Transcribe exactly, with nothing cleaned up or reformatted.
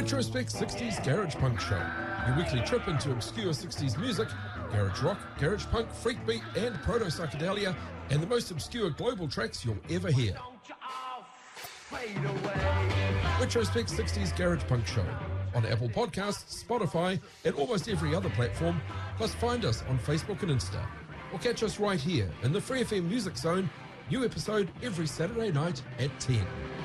Retrospect sixties Garage Punk Show, your weekly trip into obscure sixties music, garage rock, garage punk, freak beat and proto-psychedelia, and the most obscure global tracks you'll ever hear. Retrospect sixties Garage Punk Show on Apple Podcasts, Spotify, and almost every other platform, plus find us on Facebook and Insta. Or catch us right here in the Free F M Music Zone, new episode every Saturday night at ten.